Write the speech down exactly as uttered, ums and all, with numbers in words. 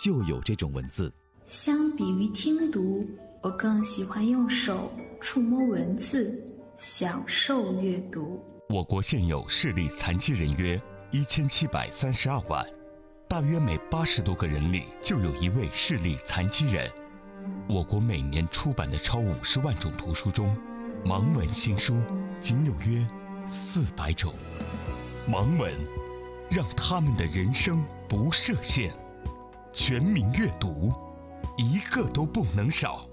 就有这种文字。 相比于听读，我更喜欢用手触摸文字，享受阅读。 我国现有视力残疾人约一千七百三十二万，大约每八十多个人里就有一位视力残疾人。我国每年出版的超五十万种图书中，盲文新书仅有约四百种。盲文让他们的人生不设限，全民阅读，一个都不能少。